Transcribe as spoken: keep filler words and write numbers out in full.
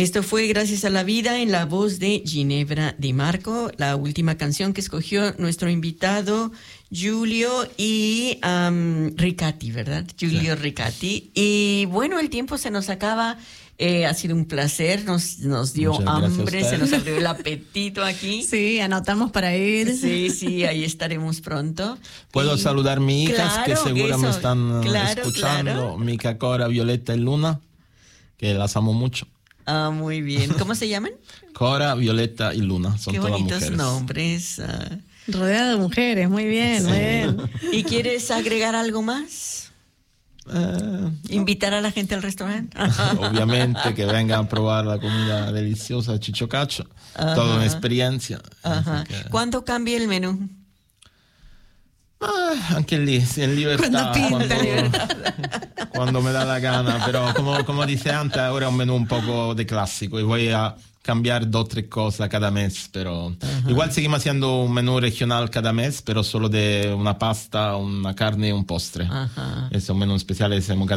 Esto fue Gracias a la Vida en la voz de Ginebra Di Marco, la última canción que escogió nuestro invitado Giulio y um, Riccati, ¿verdad? Giulio sí. Riccati. Y bueno, el tiempo se nos acaba. Eh, ha sido un placer, nos, nos dio Muchas hambre, se nos abrió el apetito aquí. Sí, anotamos para ir. Sí, sí, ahí estaremos pronto. Puedo y, saludar a mis hijas claro, que seguro eso, me están claro, escuchando. Claro. Mica, Cora, Violeta y Luna, que las amo mucho. Ah, muy bien. ¿Cómo se llaman? Cora, Violeta y Luna, son Qué todas bonitos mujeres. nombres. Uh... Rodeada de mujeres, muy bien, sí. muy bien. ¿Y quieres agregar algo más? Uh, ¿Invitar a la gente al restaurante? Obviamente, que vengan a probar la comida deliciosa de Ciccio Caccia. Ajá. Toda una experiencia. Ajá. Que... ¿Cuándo cambia el menú? Ah, anche lì, en libertà, cuando, cuando, cuando me da la gana, pero como, como dice antes, ahora es un menú un poco de clásico y voy a cambiar dos o tres cosas cada mes, pero uh-huh. igual seguimos haciendo un menú regional cada mes, pero solo de una pasta, una carne y un postre. Uh-huh. Es un menú especial, hacemos cada